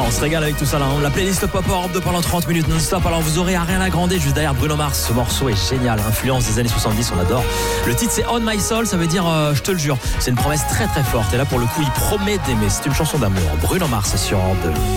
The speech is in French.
On se régale avec tout ça là. La playlist Pop Europe de pendant 30 minutes non-stop. Alors vous aurez Ariana Grande juste derrière Bruno Mars. Ce morceau est génial. Influence des années 70, on adore. Le titre c'est On My Soul, ça veut dire je te le jure. C'est une promesse très très forte. Et là pour le coup, il promet d'aimer. C'est une chanson d'amour. Bruno Mars sur Europe 2.